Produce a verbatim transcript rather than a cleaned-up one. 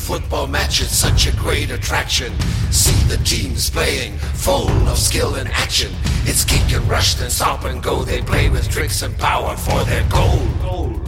football match, it's such a great attraction. See the teams playing, full of skill and action. It's kick and rush, then stop and go. They play with tricks and power for their goal.